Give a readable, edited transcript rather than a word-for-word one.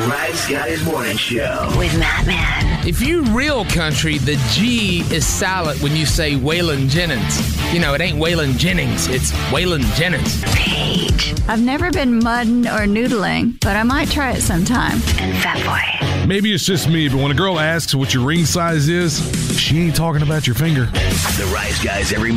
Rise Guys Morning Show. With Matt Man. If you real country, the G is silent when you say Waylon Jennings. You know, it ain't Waylon Jennings, it's Waylon Jennings. Paige. I've never been mudding or noodling, but I might try it sometime. And Fatboy. Maybe it's just me, but when a girl asks what your ring size is, she ain't talking about your finger. The Rise Guys every